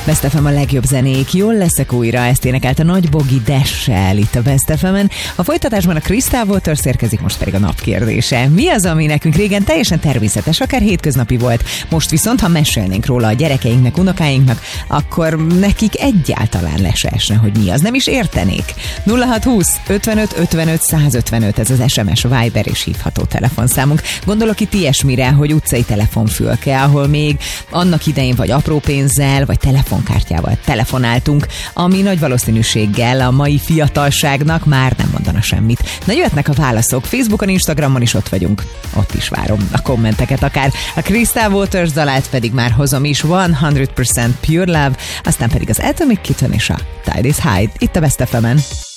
Best FM a legjobb zenék, jól leszek újra, ezt énekelt a Nagy Bogi Dessel itt a Best FM-en. A folytatásban a Crystal Waters érkezik, most pedig a nap kérdése. Mi az, ami nekünk régen teljesen természetes, akár hétköznapi volt, most viszont, ha mesélnénk róla a gyerekeinknek, unokáinknak, akkor nekik egyáltalán le se esne, hogy mi az, nem is értenék. 0620 55 55 155, ez az SMS, Viber és hívható telefonszámunk. Gondolok itt ilyesmire, hogy utcai telefonfülke, ahol még annak idején vagy apró pénzzel, vagy telefonkártyával telefonáltunk, ami nagy valószínűséggel a mai fiatalságnak már nem mondana semmit. Na, jöhetnek a válaszok, Facebookon, Instagramon is ott vagyunk. Ott is várom a kommenteket akár. A Crystal Waters dalát pedig már hozom is, 100% Pure Love, aztán pedig az Atomic Kitten és a Tide is High itt a Best FM-en.